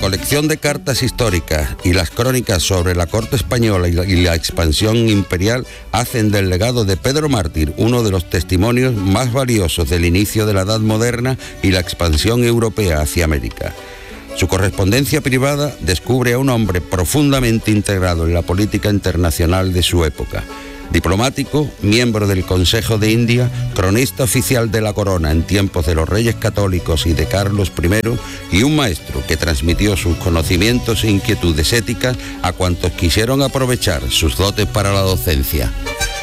colección de cartas históricas y las crónicas sobre la corte española y la expansión imperial hacen del legado de Pedro Mártir uno de los testimonios más valiosos del inicio de la Edad Moderna y la expansión europea hacia América. Su correspondencia privada descubre a un hombre profundamente integrado en la política internacional de su época. Diplomático, miembro del Consejo de India, cronista oficial de la corona en tiempos de los Reyes Católicos y de Carlos I, y un maestro que transmitió sus conocimientos e inquietudes éticas a cuantos quisieron aprovechar sus dotes para la docencia.